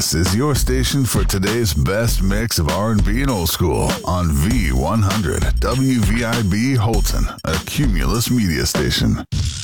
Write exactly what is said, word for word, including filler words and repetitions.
This is your station for today's best mix of R and B and old school on V one hundred W V I B Holton, a Cumulus media station.